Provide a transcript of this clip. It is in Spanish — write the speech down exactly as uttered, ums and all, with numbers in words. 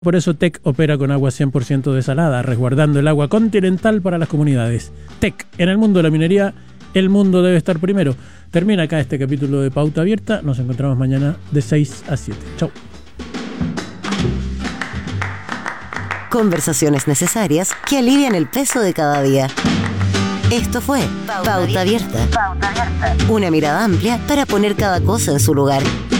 Por eso T E C opera con agua cien por ciento desalada, resguardando el agua continental para las comunidades. T E C, en el mundo de la minería, el mundo debe estar primero. Termina acá este capítulo de Pauta Abierta. Nos encontramos mañana de seis a siete. Chau. Conversaciones necesarias que alivian el peso de cada día. Esto fue Pauta Abierta. Pauta Abierta. Una mirada amplia para poner cada cosa en su lugar.